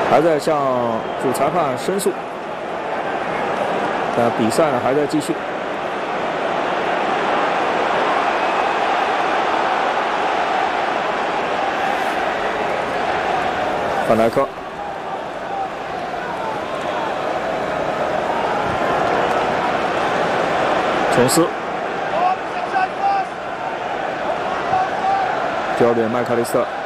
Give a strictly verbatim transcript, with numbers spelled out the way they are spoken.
还在向主裁判申诉，但比赛呢还在继续。范戴克，琼斯，教练麦克利斯特。